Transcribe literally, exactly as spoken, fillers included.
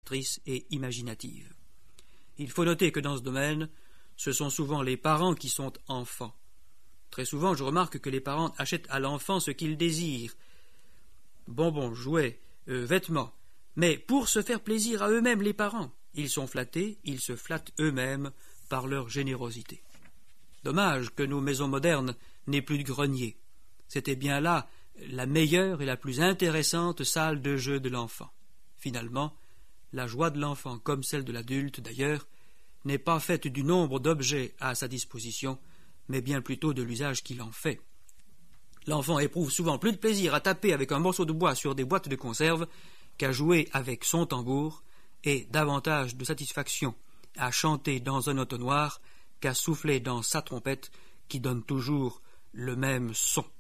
créatrice et imaginative. Il faut noter que dans ce domaine, ce sont souvent les parents qui sont enfants. Très souvent, je remarque que les parents achètent à l'enfant ce qu'il désire, bonbons, jouets, euh, vêtements, mais pour se faire plaisir à eux-mêmes les parents. Ils sont flattés, ils se flattent eux-mêmes par leur générosité. Dommage que nos maisons modernes n'aient plus de grenier. C'était bien là la meilleure et la plus intéressante salle de jeu de l'enfant. Finalement, la joie de l'enfant, comme celle de l'adulte d'ailleurs, n'est pas faite du nombre d'objets à sa disposition, mais bien plutôt de l'usage qu'il en fait. L'enfant éprouve souvent plus de plaisir à taper avec un morceau de bois sur des boîtes de conserve qu'à jouer avec son tambour, et davantage de satisfaction à chanter dans un entonnoir qu'à souffler dans sa trompette qui donne toujours le même son.